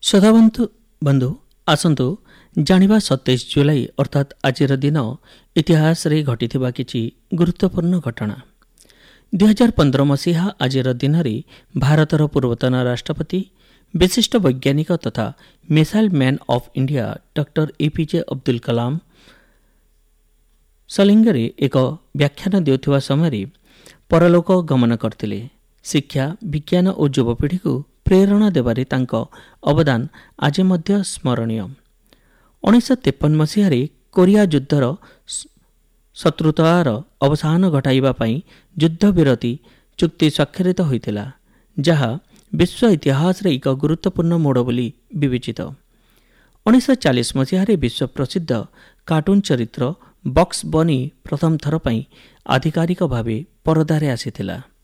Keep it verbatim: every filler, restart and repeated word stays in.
ଶ୍ରୋତାବନ୍ଧୁ ବନ୍ଧୁ ଆସନ୍ତୁ ଜାଣିବା ସତେଇଶ ଜୁଲାଇ ଅର୍ଥାତ୍ ଆଜିର ଦିନ ଇତିହାସରେ ଘଟିଥିବା କିଛି ଗୁରୁତ୍ୱପୂର୍ଣ୍ଣ ଘଟଣା। ଦୁଇହଜାର ପନ୍ଦର ମସିହା ଆଜିର ଦିନରେ ଭାରତର ପୂର୍ବତନ ରାଷ୍ଟ୍ରପତି ବିଶିଷ୍ଟ ବୈଜ୍ଞାନିକ ତଥା missile man of India doctor APJ Abdul Kalam ସଲିଙ୍ଗରେ ଏକ ବ୍ୟାଖ୍ୟାନ ଦେଉଥିବା ସମୟରେ ପରଲୋକ ଗମନ କରିଥିଲେ। ଶିକ୍ଷା, ବିଜ୍ଞାନ ଓ ଯୁବପିଢ଼ିକୁ ପ୍ରେରଣା ଦେବାରେ ତାଙ୍କ ଅବଦାନ ଆଜି ମଧ୍ୟ ସ୍ମରଣୀୟ। ଉଣେଇଶହ ତେପନ ମସିହାରେ କୋରିଆ ଯୁଦ୍ଧର ଶତ୍ରୁତାର ଅବସାନ ଘଟାଇବା ପାଇଁ ଯୁଦ୍ଧବିରତି ଚୁକ୍ତି ସ୍ୱାକ୍ଷରିତ ହୋଇଥିଲା, ଯାହା ବିଶ୍ୱ ଇତିହାସରେ ଏକ ଗୁରୁତ୍ୱପୂର୍ଣ୍ଣ ମୋଡ଼ ବୋଲି ବିବେଚିତ। ଉଣେଇଶହ ଚାଳିଶ ମସିହାରେ ବିଶ୍ୱ ପ୍ରସିଦ୍ଧ କାର୍ଟୁନ୍ ଚରିତ୍ର ବକ୍ସ ବନି ପ୍ରଥମ ଥର ପାଇଁ ଆଧିକାରିକ ଭାବେ ପରଦାରେ ଆସିଥିଲା।